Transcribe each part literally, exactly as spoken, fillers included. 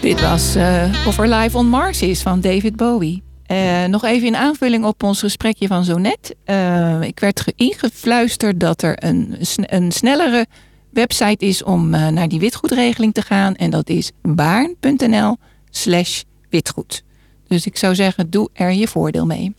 Dit was uh, Of Er Life on Mars is van David Bowie. Uh, nog even in aanvulling op ons gesprekje van zo net. Uh, ik werd ge- ingefluisterd dat er een, een snellere website is om uh, naar die witgoedregeling te gaan. En dat is baarn.nl slash witgoed. Dus ik zou zeggen, doe er je voordeel mee.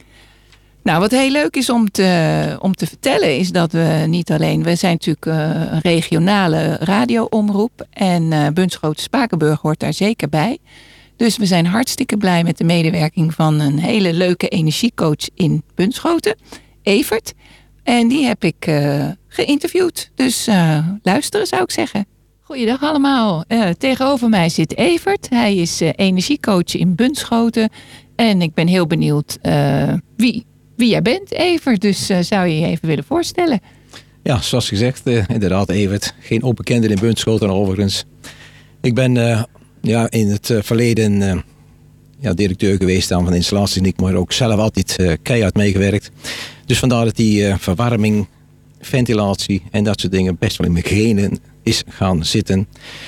Nou, wat heel leuk is om te, om te vertellen is dat we niet alleen... We zijn natuurlijk uh, een regionale radioomroep. En uh, Bunschoten-Spakenburg hoort daar zeker bij. Dus we zijn hartstikke blij met de medewerking van een hele leuke energiecoach in Bunschoten. Evert. En die heb ik uh, geïnterviewd. Dus uh, luisteren zou ik zeggen. Goeiedag allemaal. Uh, tegenover mij zit Evert. Hij is uh, energiecoach in Bunschoten. En ik ben heel benieuwd uh, wie... Wie jij bent, Evert, dus uh, zou je je even willen voorstellen? Ja, zoals gezegd, uh, inderdaad Evert. Geen onbekende in Bunschoten overigens. Ik ben uh, ja, in het uh, verleden uh, ja, directeur geweest aan van de installatietechniek, maar ook zelf altijd uh, keihard meegewerkt. Dus vandaar dat die uh, verwarming, ventilatie en dat soort dingen best wel in mijn genen is gaan zitten.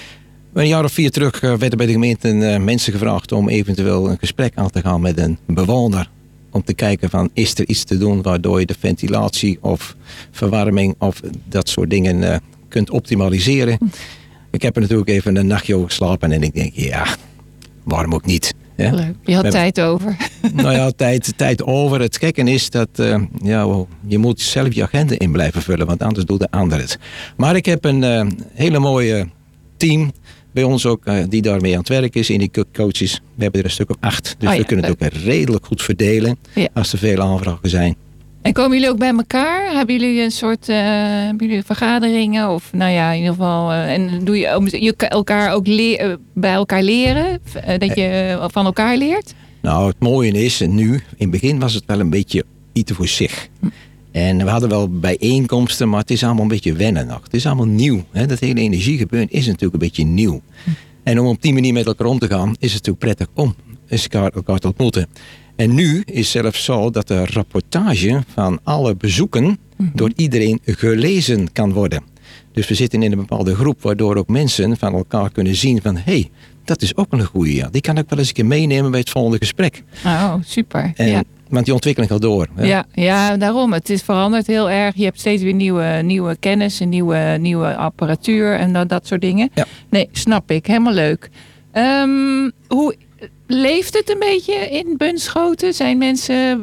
Een jaar of vier terug uh, werden bij de gemeente uh, mensen gevraagd om eventueel een gesprek aan te gaan met een bewoner. Om te kijken van, is er iets te doen waardoor je de ventilatie of verwarming of dat soort dingen uh, kunt optimaliseren. Hm. Ik heb er natuurlijk even een nachtje over geslapen en ik denk, ja, waarom ook niet? Ja? Leuk. Je had We tijd over. Nou ja, tijd, tijd over. Het gekke is dat uh, ja, je moet zelf je agenda in blijven vullen, want anders doet de ander het. Maar ik heb een uh, hele mooie team bij ons ook, uh, die daarmee aan het werk is in die coaches. We hebben er een stuk of acht. Dus oh ja, we kunnen leuk. Het ook redelijk goed verdelen. Ja. Als er veel aanvragen zijn. En komen jullie ook bij elkaar? Hebben jullie een soort uh, hebben jullie vergaderingen? Of nou ja, in ieder geval. Uh, en doe je, je elkaar ook leer, uh, bij elkaar leren? Uh, dat je uh, van elkaar leert? Nou, het mooie is, nu, in het begin was het wel een beetje ieder voor zich. Hm. En we hadden wel bijeenkomsten, maar het is allemaal een beetje wennen nog. Het is allemaal nieuw. Hè? Dat hele energiegebeuren is natuurlijk een beetje nieuw. Hm. En om op die manier met elkaar om te gaan, is het natuurlijk prettig om elkaar, elkaar te ontmoeten. En nu is zelfs zo dat de rapportage van alle bezoeken hm. door iedereen gelezen kan worden. Dus we zitten in een bepaalde groep, waardoor ook mensen van elkaar kunnen zien van, hé, hey, dat is ook een goeie. Ja. Die kan ik wel eens een keer meenemen bij het volgende gesprek. Oh, super. En, ja. Want die ontwikkeling gaat door. Hè? Ja, ja, daarom. Het is veranderd heel erg. Je hebt steeds weer nieuwe, nieuwe kennis en nieuwe, nieuwe apparatuur en dat, dat soort dingen. Ja. Nee, snap ik. Helemaal leuk. Um, hoe leeft het een beetje in Bunschoten? Zijn mensen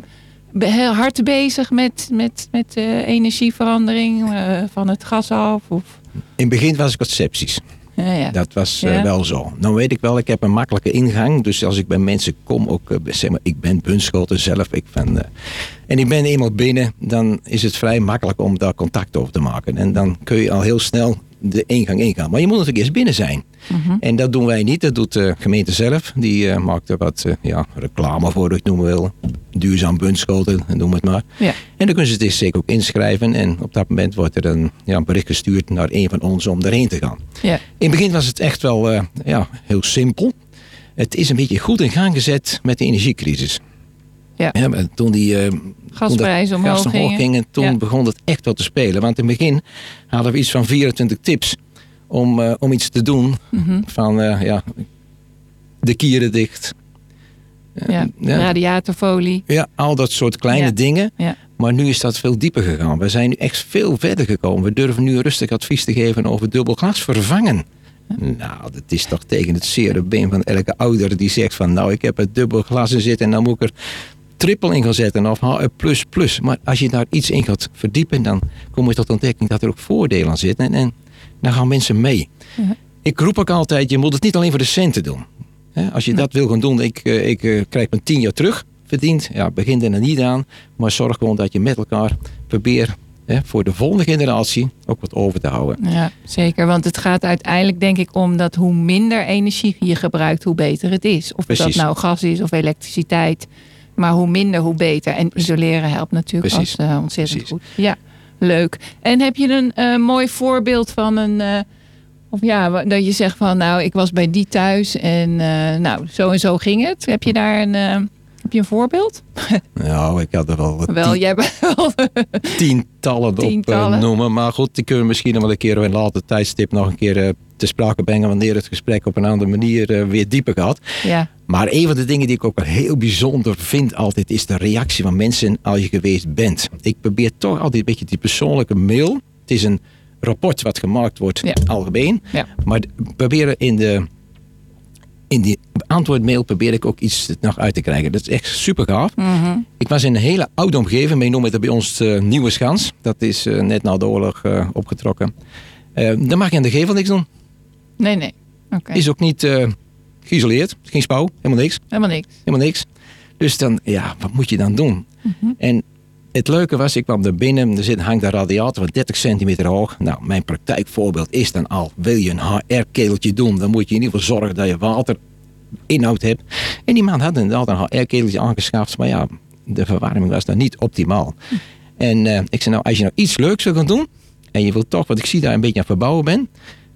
uh, heel hard bezig met, met, met uh, energieverandering uh, van het gas af? Of? In het begin was ik wat sceptisch. Ja, ja. Dat was uh, ja. wel zo. Nou weet ik wel, ik heb een makkelijke ingang. Dus als ik bij mensen kom, ook uh, zeg maar, ik ben Bunschoten zelf. Ik ben, uh, en ik ben eenmaal binnen, dan is het vrij makkelijk om daar contact over te maken. En dan kun je al heel snel de ingang ingaan. Maar je moet natuurlijk eerst binnen zijn. Mm-hmm. En dat doen wij niet. Dat doet de gemeente zelf. Die uh, maakt er wat uh, ja, reclame voor, ik noem het wel. Duurzaam Bunschoten, noem het maar. Ja. En dan kunnen ze het zeker ook inschrijven. En op dat moment wordt er een, ja, een bericht gestuurd naar een van ons om daarheen te gaan. Ja. In het begin was het echt wel uh, ja, heel simpel. Het is een beetje goed in gang gezet met de energiecrisis. Ja. Ja, toen die uh, gasprijzen omhoog gas gingen, gingen, toen ja. begon het echt wat te spelen. Want in het begin hadden we iets van vierentwintig tips om, uh, om iets te doen. Mm-hmm. Van uh, ja, de kieren dicht. Ja, ja. Radiatorfolie. Ja, al dat soort kleine ja. dingen. Ja. Maar nu is dat veel dieper gegaan. We zijn nu echt veel verder gekomen. We durven nu rustig advies te geven over dubbel glas vervangen. Ja. Nou, dat is toch tegen het zere been van elke ouder die zegt van, nou, ik heb het dubbel glas in zitten en dan moet ik er triple in gaan zetten of H E plus plus. Maar als je daar iets in gaat verdiepen, dan kom je tot ontdekking dat er ook voordelen aan zitten. En, en dan gaan mensen mee. Ja. Ik roep ook altijd, je moet het niet alleen voor de centen doen. He, als je ja. dat wil gaan doen, ik, ik uh, krijg mijn tien jaar terug verdiend. Ja, begin er niet aan. Maar zorg gewoon dat je met elkaar probeert hè, voor de volgende generatie ook wat over te houden. Ja, zeker. Want het gaat uiteindelijk denk ik om dat hoe minder energie je gebruikt, hoe beter het is. Of Precies. dat nou gas is of elektriciteit. Maar hoe minder, hoe beter. En isoleren helpt natuurlijk als, uh, ontzettend Precies. goed. Ja, leuk. En heb je een uh, mooi voorbeeld van een... Uh, of ja, dat je zegt van nou, ik was bij die thuis en uh, nou, zo en zo ging het. Heb je daar een, uh, Heb je een voorbeeld? Nou, ik had er wel, wel tien, jij bent wel tientallen, tientallen op uh, noemen. Maar goed, die kunnen we misschien nog wel een keer op een later tijdstip nog een keer uh, te sprake brengen. Wanneer het gesprek op een andere manier uh, weer dieper gaat. Ja. Maar een van de dingen die ik ook wel heel bijzonder vind altijd, is de reactie van mensen als je geweest bent. Ik probeer toch altijd een beetje die persoonlijke mail. Het is een rapport wat gemaakt wordt ja. algemeen. Ja. Maar proberen in de... In die antwoordmail probeer ik ook iets nog uit te krijgen. Dat is echt super gaaf. Mm-hmm. Ik was in een hele oude omgeving. Wij noemen het bij ons uh, Nieuwe Schans. Dat is uh, net na de oorlog uh, opgetrokken. Uh, dan mag je aan de gevel niks doen. Nee, nee. Okay. Is ook niet uh, geïsoleerd. Geen spouw. Helemaal niks. Helemaal niks. Helemaal niks. Dus dan, ja, wat moet je dan doen? Mm-hmm. En het leuke was, ik kwam er binnen. Er zit, hangt een radiator van dertig centimeter hoog. Nou, mijn praktijkvoorbeeld is dan al, wil je een H R-keteltje doen, dan moet je in ieder geval zorgen dat je waterinhoud hebt. En die man had inderdaad een H R-keteltje aangeschaft. Maar ja, de verwarming was dan niet optimaal. Hm. En uh, ik zei, nou, als je nou iets leuks wil gaan doen, en je wilt toch, want ik zie daar een beetje aan het verbouwen ben,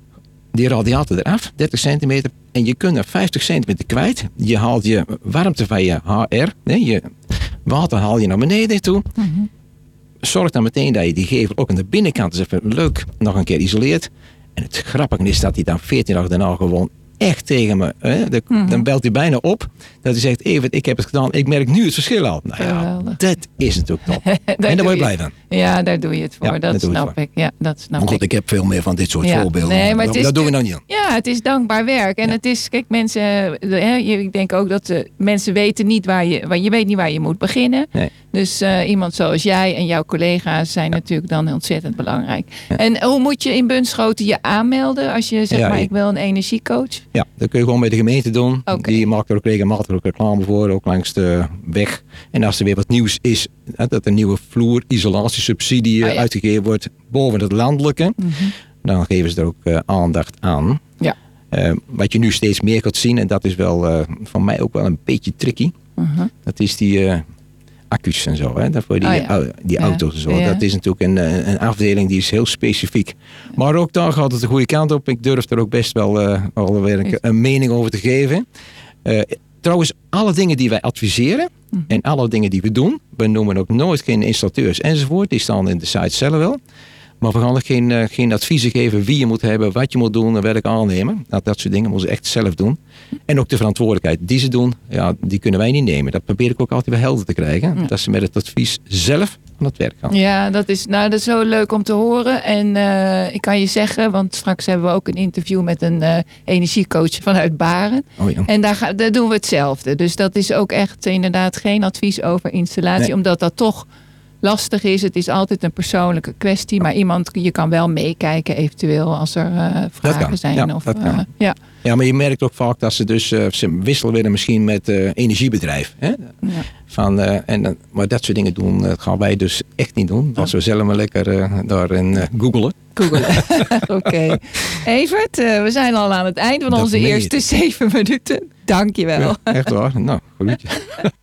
die radiator eraf, dertig centimeter, en je kunt er vijftig centimeter kwijt. Je haalt je warmte van je H R, nee, je water haal je naar beneden toe. Mm-hmm. Zorg dan meteen dat je die gevel ook aan de binnenkant eens even leuk nog een keer isoleert. En het grappige is dat hij dan veertien dagen daarna gewoon echt tegen me, hè, de, mm-hmm. dan belt hij bijna op. Dat hij zegt, Evert, ik heb het gedaan, ik merk nu het verschil al. Nou ja, dat is natuurlijk top. En daar word je blij van. Ja, daar doe je het voor, ja, dat snap ik. Ja, dat snap maar goed, ik. ik heb veel meer van dit soort ja. voorbeelden. Nee, maar dat is, dat doen we nou niet aan. Ja, het is dankbaar werk. En ja. het is, kijk, mensen, hè, ik denk ook dat uh, mensen weten niet waar je, waar je weet niet waar je moet beginnen. Nee. Dus uh, iemand zoals jij en jouw collega's zijn ja. natuurlijk dan ontzettend belangrijk. Ja. En hoe moet je in Bunschoten je aanmelden als je zegt, ja, maar ik wil een energiecoach? Ja, dat kun je gewoon bij de gemeente doen. Okay. Die maakt er ook regelmatig ook reclame voor, ook langs de weg. En als er weer wat nieuws is, dat een nieuwe vloerisolatiesubsidie ah, ja. uitgegeven wordt boven het landelijke, mm-hmm. dan geven ze er ook uh, aandacht aan. Ja. Uh, wat je nu steeds meer gaat zien, en dat is wel uh, van mij ook wel een beetje tricky, uh-huh. dat is die uh, accu's en zo, hè, voor die, oh, ja. uh, die ja. auto's en zo. Ja. Dat is natuurlijk een, een afdeling die is heel specifiek. Ja. Maar ook daar gaat het de goede kant op. Ik durf er ook best wel uh, alweer een, een mening over te geven. Uh, trouwens, alle dingen die wij adviseren mm-hmm. en alle dingen die we doen, we noemen ook nooit geen installateurs enzovoort. Die staan in de site zelf wel. Maar we gaan ook geen, uh, geen adviezen geven wie je moet hebben, wat je moet doen en welke aannemer. Nou, dat soort dingen moeten ze echt zelf doen. En ook de verantwoordelijkheid die ze doen, ja, die kunnen wij niet nemen. Dat probeer ik ook altijd wel helder te krijgen. Ja. Dat ze met het advies zelf aan het werk gaan. Ja, dat is, nou, dat is zo leuk om te horen. En uh, ik kan je zeggen, want straks hebben we ook een interview met een uh, energiecoach vanuit Baren. Oh ja. En daar, ga, daar doen we hetzelfde. Dus dat is ook echt inderdaad geen advies over installatie. Nee. Omdat dat toch lastig is. Het is altijd een persoonlijke kwestie. Maar iemand, je kan wel meekijken eventueel als er uh, vragen zijn. Ja, of, dat uh, kan. Ja. ja, maar je merkt ook vaak dat ze dus uh, ze wisselen willen misschien met uh, energiebedrijf. Hè? Ja. Van, uh, en, uh, maar dat soort dingen doen, uh, gaan wij dus echt niet doen. Dat oh. we zelf maar lekker uh, daarin uh, googelen. Googelen. Oké. Okay. Evert, uh, we zijn al aan het eind van dat onze eerste zeven minuten. Dank je wel. Ja, echt waar. Nou, goed.